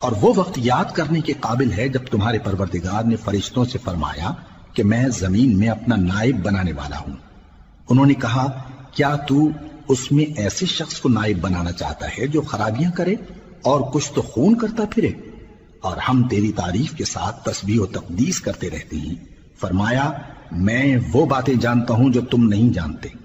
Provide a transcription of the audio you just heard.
और वो वक्त याद करने के काबिल है जब तुम्हारे परवरदिगार ने फरिश्तों से फरमाया कि मैं जमीन में अपना नाइब बनाने वाला हूं। उन्होंने कहा, क्या तू उसमें ऐसे शख्स को नाइब बनाना चाहता है जो खराबियां करे और कुछ तो खून करता फिरे? और हम तेरी तारीफ के साथ तस्बीह और तकदीस करते रहते हैं। फरमाया, मैं वो बातें जानता हूं जो तुम नहीं जानते।